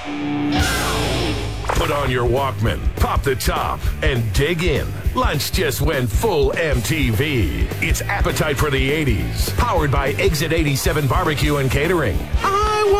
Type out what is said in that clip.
Put on your Walkman, pop the top, and dig in. Lunch just went full MTV. It's Appetite for the 80s, powered by Exit 87 Barbecue and Catering.